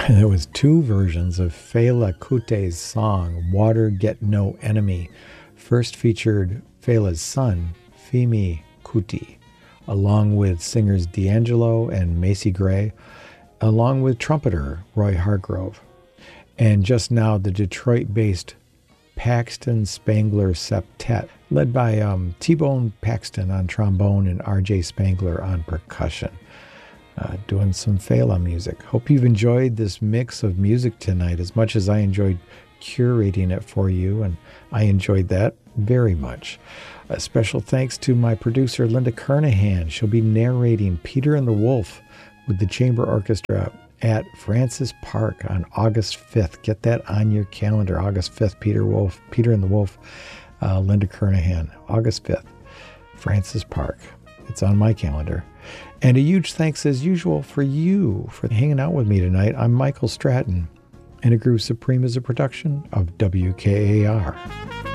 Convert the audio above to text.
There was two versions of Fela Kute's song, Water Get No Enemy. First featured Fela's son, Femi Kuti, along with singers D'Angelo and Macy Gray, along with trumpeter Roy Hargrove. And just now, the Detroit-based Paxton Spangler Septet, led by T-Bone Paxton on trombone and R.J. Spangler on percussion. Doing some Fela music. Hope you've enjoyed this mix of music tonight as much as I enjoyed curating it for you, and I enjoyed that very much. A special thanks to my producer, Linda Kernahan. She'll be narrating Peter and the Wolf with the Chamber Orchestra at Francis Park on August 5th. Get that on your calendar, August 5th, Peter and the Wolf, Linda Kernahan, August 5th, Francis Park. It's on my calendar. And a huge thanks, as usual, for you for hanging out with me tonight. I'm Michael Stratton, and A Groove Supreme is a production of WKAR.